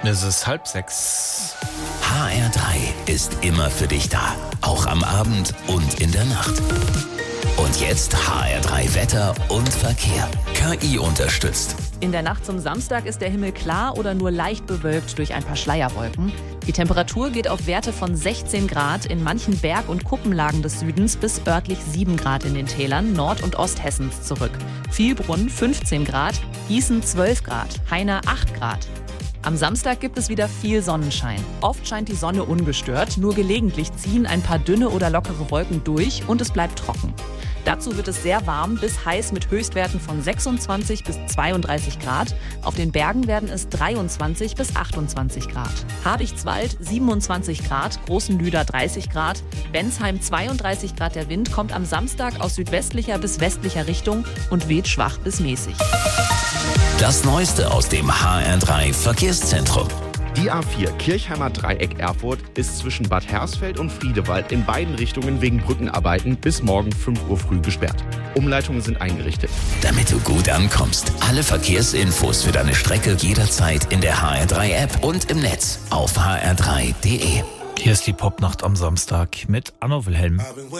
Es ist 5:30. HR3 ist immer für dich da. Auch am Abend und in der Nacht. Und jetzt HR3 Wetter und Verkehr. KI unterstützt. In der Nacht zum Samstag ist der Himmel klar oder nur leicht bewölkt durch ein paar Schleierwolken. Die Temperatur geht auf Werte von 16 Grad in manchen Berg- und Kuppenlagen des Südens bis örtlich 7 Grad in den Tälern Nord- und Osthessens zurück. Vielbrunn 15 Grad, Gießen 12 Grad, Heiner 8 Grad. Am Samstag gibt es wieder viel Sonnenschein. Oft scheint die Sonne ungestört, nur gelegentlich ziehen ein paar dünne oder lockere Wolken durch und es bleibt trocken. Dazu wird es sehr warm bis heiß mit Höchstwerten von 26 bis 32 Grad. Auf den Bergen werden es 23 bis 28 Grad. Habichtswald 27 Grad, Großenlüder 30 Grad, Bensheim 32 Grad. Der Wind kommt am Samstag aus südwestlicher bis westlicher Richtung und weht schwach bis mäßig. Das Neueste aus dem HR3 Verkehrszentrum. Die A4 Kirchheimer Dreieck Erfurt ist zwischen Bad Hersfeld und Friedewald in beiden Richtungen wegen Brückenarbeiten bis morgen 5 Uhr früh gesperrt. Umleitungen sind eingerichtet. Damit du gut ankommst. Alle Verkehrsinfos für deine Strecke jederzeit in der HR3-App und im Netz auf hr3.de. Hier ist die Popnacht am Samstag mit Anno Wilhelm.